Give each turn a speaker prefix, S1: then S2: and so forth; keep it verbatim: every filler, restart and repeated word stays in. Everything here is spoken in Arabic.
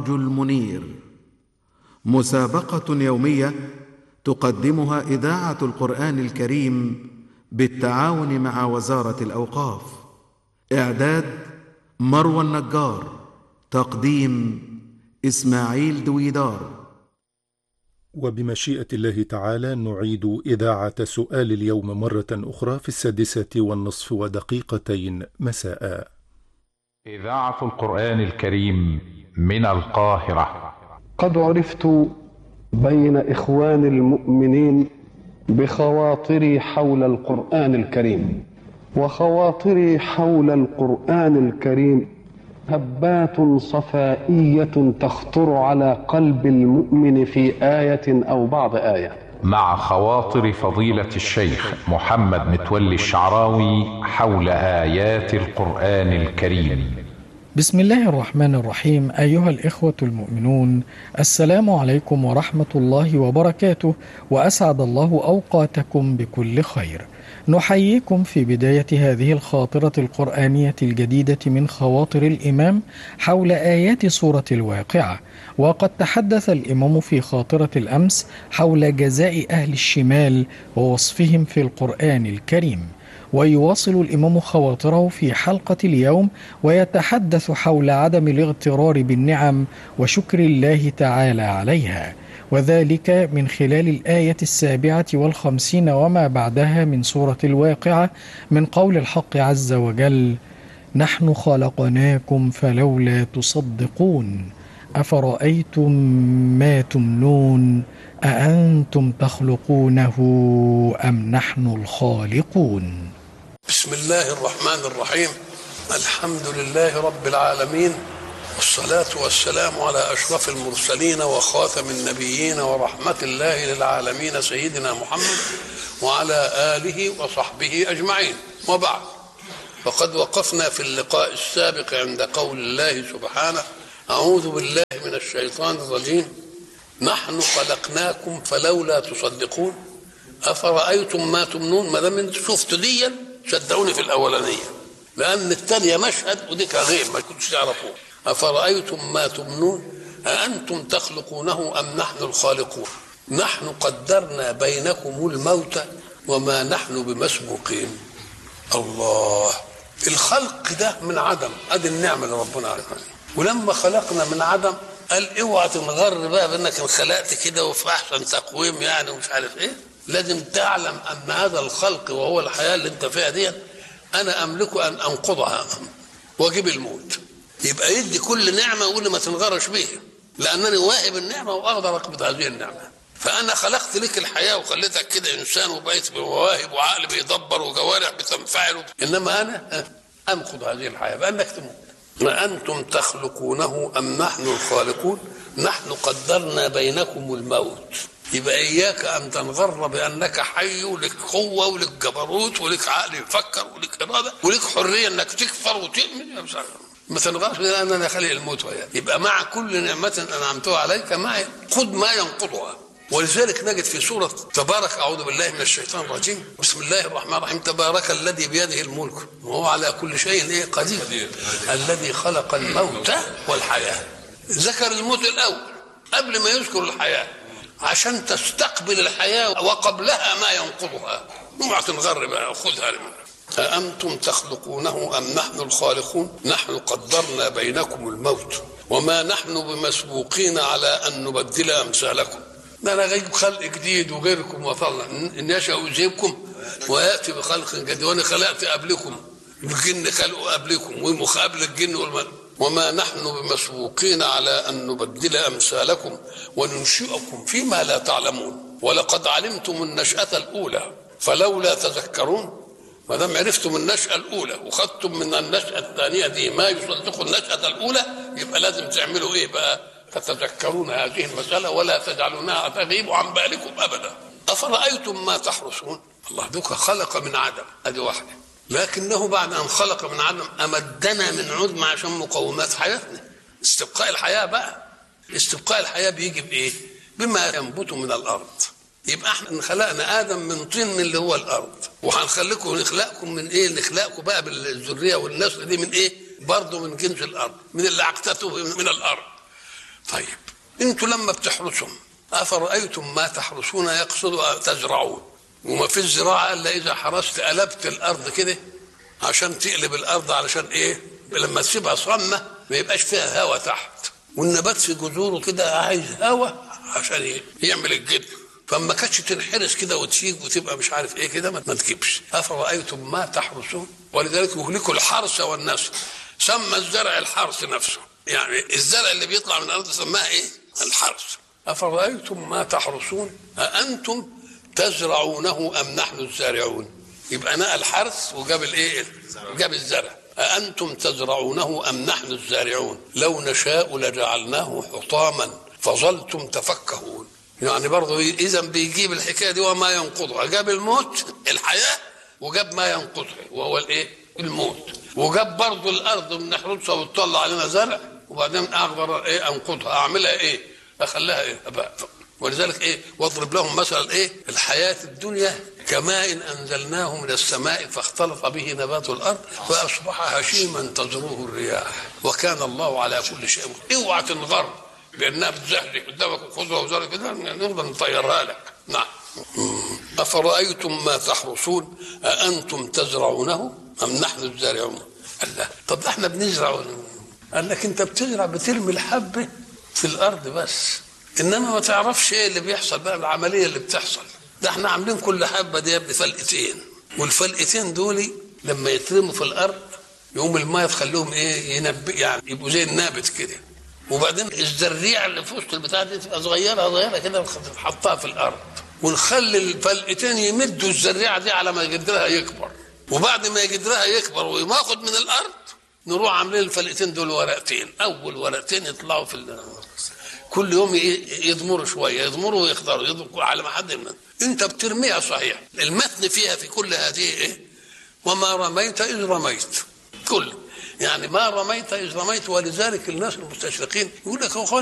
S1: السراج المنير، مسابقة يومية تقدمها إذاعة القرآن الكريم بالتعاون مع وزارة الأوقاف. إعداد مروى النجار، تقديم إسماعيل دويدار.
S2: وبمشيئة الله تعالى نعيد إذاعة سؤال اليوم مرة أخرى في السادسة والنصف ودقيقتين مساء.
S3: إذاعة القرآن الكريم من القاهرة.
S4: قد عرفت بين إخوان المؤمنين بخواطري حول القرآن الكريم، وخواطري حول القرآن الكريم هبات صفائية تخطر على قلب المؤمن في آية أو بعض آية.
S3: مع خواطر فضيلة الشيخ محمد متولي الشعراوي حول آيات القرآن الكريم.
S5: بسم الله الرحمن الرحيم. أيها الإخوة المؤمنون، السلام عليكم ورحمة الله وبركاته، وأسعد الله أوقاتكم بكل خير. نحييكم في بداية هذه الخاطرة القرآنية الجديدة من خواطر الإمام حول آيات سورة الواقعة. وقد تحدث الإمام في خاطرة الأمس حول جزاء أهل الشمال ووصفهم في القرآن الكريم، ويواصل الإمام خواطره في حلقة اليوم ويتحدث حول عدم الاغترار بالنعم وشكر الله تعالى عليها، وذلك من خلال الآية السابعة والخمسين وما بعدها من سورة الواقعة، من قول الحق عز وجل: نحن خلقناكم فلولا تصدقون أفرأيتم ما تمنون أأنتم تخلقونه أم نحن الخالقون.
S6: بسم الله الرحمن الرحيم. الحمد لله رب العالمين، والصلاة والسلام على أشرف المرسلين وخاتم النبيين ورحمة الله للعالمين سيدنا محمد وعلى آله وصحبه أجمعين، وبعد. فقد وقفنا في اللقاء السابق عند قول الله سبحانه: أعوذ بالله من الشيطان الرجيم، نحن خلقناكم فلولا تصدقون أفرأيتم ما تمنون. ما دام انتم شفتوا دي صدقوني في الأولانية، لأن الثانية مشهد ودي غير ما كنتش تعرفوه. أفرأيتم ما تمنون أأنتم تخلقونه أم نحن الخالقون. نحن قدرنا بينكم الموت وما نحن بمسبوقين. الله، الخلق ده من عدم، ادي النعمة اللي ربنا عليها. ولما خلقنا من عدم قال اوعى تنغر بقى بانك خلقت كده وفي احسن تقويم يعني ومش عارف ايه. لازم تعلم ان هذا الخلق وهو الحياة اللي انت فيها دي انا املك ان انقضها واجيب الموت. يبقى يدي كل نعمة ويقول ما تنغرش بيها، لانني واهب النعمة واقدر اقبض هذه النعمة. فانا خلقت لك الحياة وخليتك كده انسان وبقيت بمواهب وعقل بيدبر وجوارح بتنفعل، انما انا انقض هذه الحياة بانك تموت. ما أنتم تخلقونه أم نحن الخالقون. نحن قدرنا بينكم الموت. يبقى إياك أن تنغر بأنك حي ولك قوة ولك جبروت ولك عقل يفكر ولك إرادة ولك حرية أنك تكفر وتؤمن. ما تنغرش بأن أنا خلق الموت وياك. يبقى مع كل نعمة أنعمتها عليك معي خذ ما ينقضها. ولذلك نجد في سورة تبارك، أعوذ بالله من الشيطان الرجيم، بسم الله الرحمن الرحيم: تبارك الذي بيده الملك وهو على كل شيء إيه قدير، قدير. الذي خلق الموت والحياة. ذكر الموت الأول قبل ما يذكر الحياة عشان تستقبل الحياة وقبلها ما ينقضها. اوعى تنغر بقى، خذها منها. أأنتم تخلقونه أم نحن الخالقون. نحن قدرنا بينكم الموت وما نحن بمسبوقين على أن نبدل أمثالكم. ده انا غيب خلق جديد وغيركم وطلع ان يشاء يذهبكم وياتي بخلق جديد. وانا خلقت قبلكم الجن، خلقوا قبلكم ومقابل الجن والملك. وما نحن بمسبوقين على ان نبدل امثالكم وننشئكم فيما لا تعلمون. ولقد علمتم النشأة الاولى فلولا تذكرون. ما دام عرفتم النشأة الاولى وخدتم من النشأة الثانية دي ما يصدق النشأة الاولى، يبقى لازم تعملوا ايه بقى؟ تتذكرون هذه المسألة ولا تجعلونها تغيب عن بالكم أبدا. أفرأيتم ما تحرثون. الله دوك خلق من عدم، هذه واحدة، لكنه بعد أن خلق من عدم أمدنا من عدم عشان مقومات حياتنا. استبقاء الحياة بقى، استبقاء الحياة بيجي بإيه؟ بما ينبت من الأرض. يبقى احنا خلقنا آدم من طين من اللي هو الأرض، وهنخليكم نخلقكم من إيه؟ نخلقكم بقى بالذرية والنسل دي من إيه؟ برضه من جنس الأرض، من اللي عقدته من الأرض. طيب انتوا لما بتحرسوا افرايتم ما تحرسون يقصد تزرعون، وما في الزراعه الا اذا حرست قلبت الارض كده عشان تقلب الارض علشان ايه؟ لما تسيبها صمه ما يبقاش فيها هواء تحت، والنبات في جذوره كده عايز هواء عشان يعمل الجذر، فما كانتش تنحرس كده وتشيك وتبقى مش عارف ايه كده ما تجيبش. افرايتم ما تحرسون، ولذلك يهلكوا الحرث والنسل، سمى الزرع الحرث نفسه، يعني الزرع اللي بيطلع من الارض سماه ايه؟ الحرث. افرايتم ما تحرسون اانتم تزرعونه ام نحن الزارعون؟ يبقى نقى الحرث وجاب الايه؟ جاب الزرع. أأنتم تزرعونه أم نحن الزارعون؟ لو نشاء لجعلناه حطاما فظلتم تفكهون. يعني برضه إذا بيجيب الحكاية دي وما ينقضها، جاب الموت الحياة وجاب ما ينقضها وهو الإيه؟ الموت، وجاب برضه الأرض بنحرسها وتطلع علينا زرع وبعدين أقدر إيه أنقضها، أعملها إيه؟ أخليها إيه؟ أبقى. ولذلك إيه؟ واضرب لهم مثلا إيه؟ الحياة الدنيا كماء أنزلناه من السماء فاختلط به نبات الأرض فأصبح هشيما تذروه الرياح وكان الله على كل شيء. اوعى تنغر بأنها بتزحزح قدامك وخذها وزارة كده نقدر نطيرها لك. نعم. أفرأيتم ما تحرسون أأنتم تزرعونه أم نحن الزارعون؟ قال لا، طب احنا بنزرع. قال لك انت بتزرع بترمي الحبة في الأرض بس، إنما ما تعرفش ايه اللي بيحصل بقى، العملية اللي بتحصل. ده احنا عاملين كل حبه دي بفلقتين، والفلقتين دول لما يترموا في الارض يقوم الماء تخليهم ايه؟ ينبئ، يعني يبقوا زي النابت كده، وبعدين الزريعه اللي في وسط البتاع دي تبقى صغيره صغيره كده نحطها في الارض، ونخلي الفلقتين يمدوا الزريعه دي على ما جدرها يكبر، وبعد ما جدرها يكبر وياخد من الارض نروح عاملين الفلقتين دول ورقتين، اول ورقتين يطلعوا في الارض كل يوم يضمروا شويه، يضمروا ويخضروا، يضمروا على ما حد من. انت بترميها صحيح، المتن فيها في كل هذه ايه؟ وما رميت اذ رميت، كل يعني ما رميت اذ رميت. ولذلك الناس المستشرقين يقول لك